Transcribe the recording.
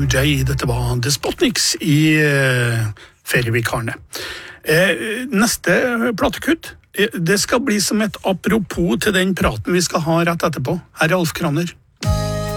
J, dette var Despotniks i ferievikarene. Neste platekutt, det skal bli som et apropos til den praten vi skal ha rett etterpå. Her er Alf Kraner.